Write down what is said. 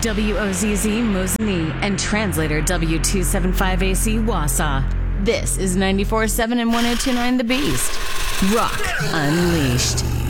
WOZZ Mosinee and translator W275AC Wausau. This is 94.7 and 102.9 The Beast. Rock Unleashed.